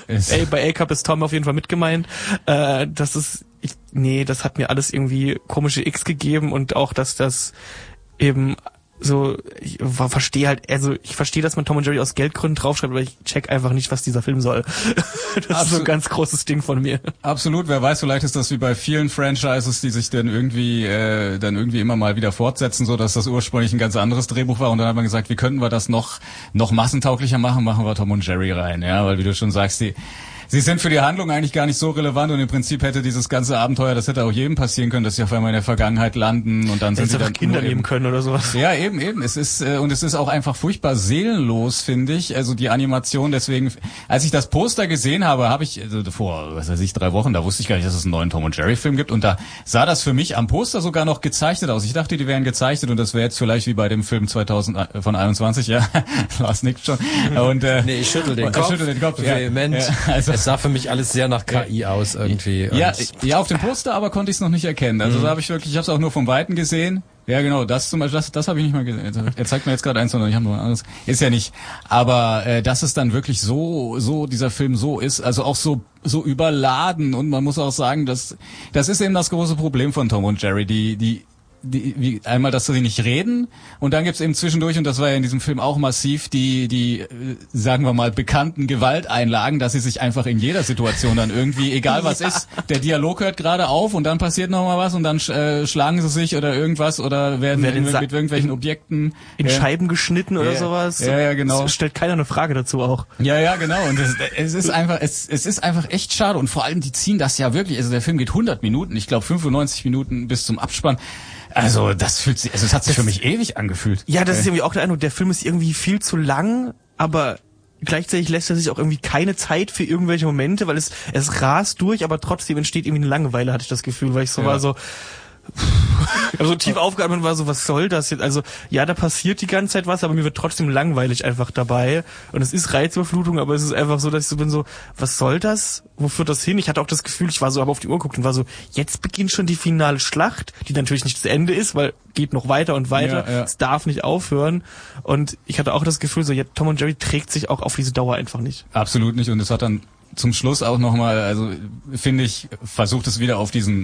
bei A-Cup ist Tom auf jeden Fall mit gemeint. Das hat mir alles irgendwie komische X gegeben und auch, dass das eben so, ich verstehe, dass man Tom und Jerry aus Geldgründen draufschreibt, aber ich check einfach nicht, was dieser Film soll. Das ist so ein ganz großes Ding von mir. Absolut, wer weiß, vielleicht ist das wie bei vielen Franchises, die sich dann irgendwie immer mal wieder fortsetzen, so dass das ursprünglich ein ganz anderes Drehbuch war und dann hat man gesagt, wie könnten wir das noch massentauglicher machen wir Tom und Jerry rein, ja, weil wie du schon sagst, Sie sind für die Handlung eigentlich gar nicht so relevant und im Prinzip hätte dieses ganze Abenteuer, das hätte auch jedem passieren können, dass sie auf einmal in der Vergangenheit landen und dann sind sie dann Kinder nehmen können oder sowas. Ja, eben. Es ist auch einfach furchtbar seelenlos, finde ich. Also die Animation, deswegen, als ich das Poster gesehen habe, vor, 3 Wochen, da wusste ich gar nicht, dass es einen neuen Tom und Jerry Film gibt und da sah das für mich am Poster sogar noch gezeichnet aus. Ich dachte, die wären gezeichnet und das wäre jetzt vielleicht wie bei dem Film 2021, ja. Lars nickt schon. Und ich schüttel den Kopf. Vehement. Ja, also es sah für mich alles sehr nach KI aus irgendwie. Ja, auf dem Poster aber konnte ich es noch nicht erkennen. Also da habe ich es auch nur vom Weiten gesehen. Ja, genau, das zum Beispiel, das habe ich nicht mal gesehen. Er zeigt mir jetzt gerade eins, sondern ich habe nur ein anderes. Ist ja nicht. Aber dass es dann wirklich so dieser Film so ist, also auch so überladen und man muss auch sagen, das ist eben das große Problem von Tom und Jerry, einmal, dass sie nicht reden und dann gibt's eben zwischendurch, und das war ja in diesem Film auch massiv, die sagen wir mal, bekannten Gewalteinlagen, dass sie sich einfach in jeder Situation dann irgendwie, egal was ist, der Dialog hört gerade auf und dann passiert noch mal was und dann schlagen sie sich oder irgendwas oder werden mit irgendwelchen Objekten in Scheiben geschnitten oder sowas. Ja, genau. Es stellt keiner eine Frage dazu auch. Ja, genau. Und es ist einfach echt schade und vor allem, die ziehen das ja wirklich, also der Film geht 100 Minuten, ich glaube 95 Minuten bis zum Abspann. Also es hat sich für mich ewig angefühlt. Ja, das ist irgendwie auch der Eindruck, der Film ist irgendwie viel zu lang, aber gleichzeitig lässt er sich auch irgendwie keine Zeit für irgendwelche Momente, weil es rast durch, aber trotzdem entsteht irgendwie eine Langeweile, hatte ich das Gefühl, weil ich war so so tief aufgeatmet und war so, was soll das jetzt? Also, ja, da passiert die ganze Zeit was, aber mir wird trotzdem langweilig einfach dabei. Und es ist Reizüberflutung, aber es ist einfach so, dass ich so bin, so, was soll das? Wo führt das hin? Ich hatte auch das Gefühl, habe auf die Uhr geguckt und war so, jetzt beginnt schon die finale Schlacht, die natürlich nicht das Ende ist, weil geht noch weiter und weiter. Ja. Es darf nicht aufhören. Und ich hatte auch das Gefühl, so, ja, Tom und Jerry trägt sich auch auf diese Dauer einfach nicht. Absolut nicht. Und es hat dann zum Schluss auch nochmal, also finde ich, versucht es wieder auf diese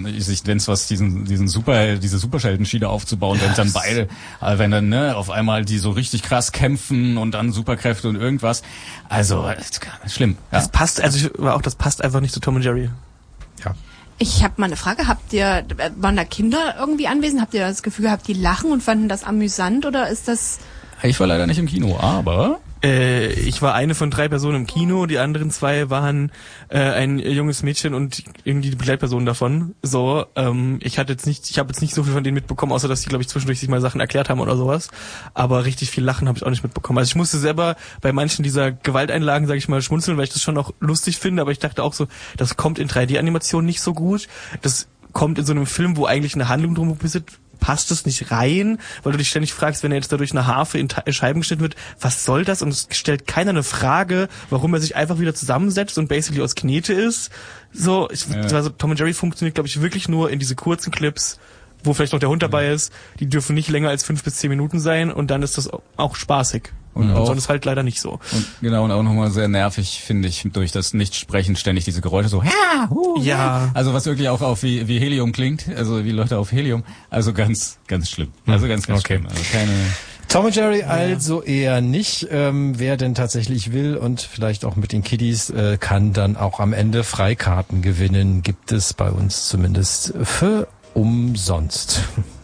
Superhelden-Schiene aufzubauen, wenn dann auf einmal die so richtig krass kämpfen und dann Superkräfte und irgendwas. Also schlimm. Ja. Das passt einfach nicht zu Tom und Jerry. Ja. Ich habe mal eine Frage. Waren da Kinder irgendwie anwesend? Habt ihr das Gefühl gehabt, die lachen und fanden das amüsant oder ist das... Ich war leider nicht im Kino, aber... Ich war eine von 3 Personen im Kino, die anderen 2 waren ein junges Mädchen und irgendwie die Begleitperson davon. So, ich habe jetzt nicht so viel von denen mitbekommen, außer dass die, glaube ich, zwischendurch sich mal Sachen erklärt haben oder sowas. Aber richtig viel Lachen habe ich auch nicht mitbekommen. Also ich musste selber bei manchen dieser Gewalteinlagen, sage ich mal, schmunzeln, weil ich das schon auch lustig finde. Aber ich dachte auch so, das kommt in 3D-Animation nicht so gut. Das kommt in so einem Film, wo eigentlich eine Handlung drum passt es nicht rein, weil du dich ständig fragst, wenn er jetzt dadurch eine Harfe in Scheiben geschnitten wird, was soll das? Und es stellt keiner eine Frage, warum er sich einfach wieder zusammensetzt und basically aus Knete ist. So, also Tom und Jerry funktioniert, glaube ich, wirklich nur in diese kurzen Clips, wo vielleicht noch der Hund dabei ist. Die dürfen nicht länger als 5 bis 10 Minuten sein und dann ist das auch spaßig. Und sonst halt leider nicht so. Und auch nochmal sehr nervig, finde ich, durch das Nichtsprechen ständig diese Geräusche so, ja. Also was wirklich auch auf wie Helium klingt, also wie Leute auf Helium, also ganz, ganz schlimm. Also ganz schlimm. Also keine... Tom und Jerry also eher nicht. Wer denn tatsächlich will und vielleicht auch mit den Kiddies, kann dann auch am Ende Freikarten gewinnen. Gibt es bei uns zumindest für umsonst.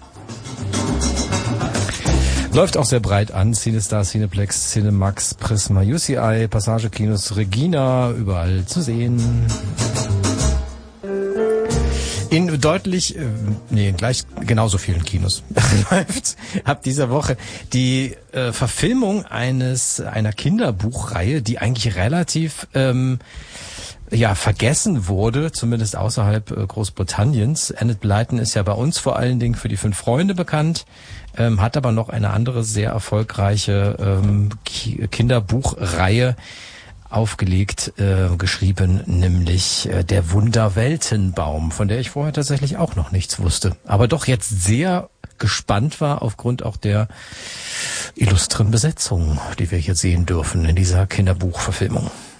Läuft auch sehr breit an. CineStar, Cineplex, Cinemax, Prisma, UCI, Passage Kinos, Regina, überall zu sehen. In gleich genauso vielen Kinos läuft ab dieser Woche die Verfilmung einer Kinderbuchreihe, die eigentlich relativ vergessen wurde, zumindest außerhalb Großbritanniens. Enid Blyton ist ja bei uns vor allen Dingen für die 5 Freunde bekannt, hat aber noch eine andere sehr erfolgreiche Kinderbuchreihe aufgelegt, geschrieben, nämlich Der Wunderweltenbaum, von der ich vorher tatsächlich auch noch nichts wusste, aber doch jetzt sehr gespannt war aufgrund auch der illustren Besetzung, die wir hier sehen dürfen in dieser Kinderbuchverfilmung.